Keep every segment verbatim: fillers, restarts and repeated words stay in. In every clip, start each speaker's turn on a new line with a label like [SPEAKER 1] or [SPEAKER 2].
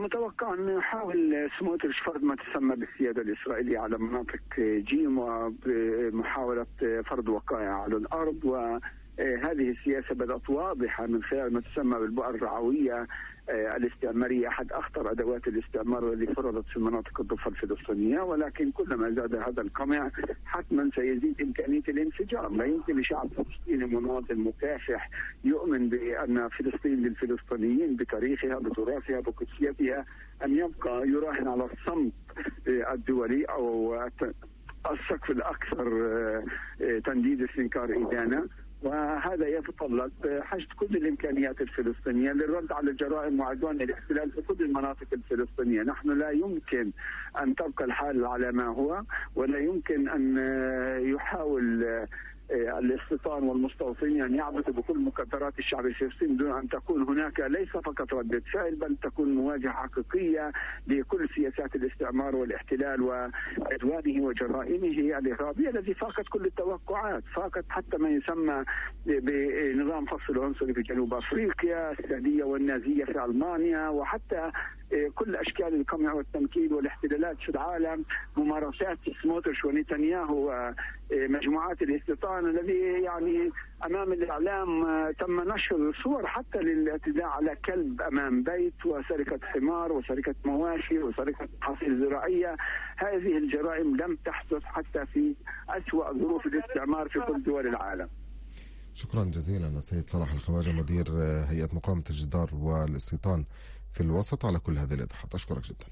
[SPEAKER 1] المتوقع أن يحاول سموتريتش فرض ما تسمى بالسيادة الإسرائيلية على مناطق جيم، ومحاولة فرض وقائع على الأرض. وهذه السياسة بدأت واضحة من خلال ما تسمى بالبؤر الرعوية الاستعمارية، أحد أخطر أدوات الاستعمار الذي فرضت في مناطق الضفة الفلسطينية. ولكن كلما زاد هذا القمع حتما سيزيد إمكانية الانفجار. لا يمكن لشعب فلسطيني مناضل مكافح يؤمن بأن فلسطين للفلسطينيين بتاريخها بتراثها بقدسيتها أن يبقى يراهن على الصمت الدولي أو السقف الأكثر تنديد استنكار إدانة. وهذا يتطلب حشد كل الإمكانيات الفلسطينية للرد على الجرائم وعدوان الاحتلال في كل المناطق الفلسطينية. نحن لا يمكن أن تبقى الحال على ما هو، ولا يمكن أن يحاول الاستيطان والمستوطنين أن يعبثوا بكل مقدرات الشعب الفلسطيني دون أن تكون هناك ليس فقط ردة فعل، بل تكون مواجهة حقيقية لكل سياسات الاستعمار والاحتلال وعدوانه وجرائمه الإرهابية الذي فاقت كل التوقعات، فاقت حتى ما يسمى بنظام فصل عنصري في جنوب أفريقيا، السادية والنازية في ألمانيا، وحتى كل أشكال القمع والتمكين والاحتلالات في العالم، ممارسات سموتريتش ونتنياهو ومجموعات الاستيطان الذي يعني أمام الإعلام تم نشر صور حتى للاعتداء على كلب أمام بيت، وسرقة حمار وسرقة مواشي وسرقة محاصيل زراعية. هذه الجرائم لم تحدث حتى في أسوأ ظروف الاستعمار في كل دول العالم.
[SPEAKER 2] شكرا جزيلا السيد صلاح الخواجة، مدير هيئة مقاومة الجدار والاستيطان في الوسط، على كل هذه الإيضاحات. أشكرك جدا.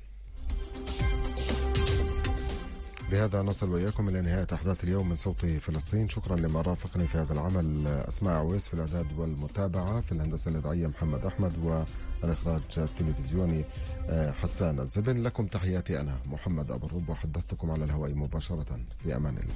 [SPEAKER 2] بهذا نصل وإياكم إلى نهاية أحداث اليوم من صوت فلسطين. شكرا لمن رافقني في هذا العمل: أسماء عويس في الإعداد والمتابعة، في الهندسة الإذاعية محمد أحمد، والإخراج التلفزيوني حسان الزبن. لكم تحياتي أنا محمد أبو الرب، وحدثتكم على الهواء مباشرة. في أمان الله.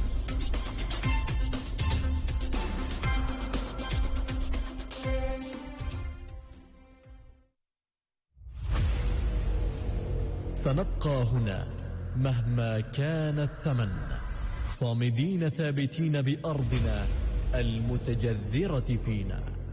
[SPEAKER 3] سنبقى هنا مهما كان الثمن، صامدين ثابتين بأرضنا المتجذرة فينا.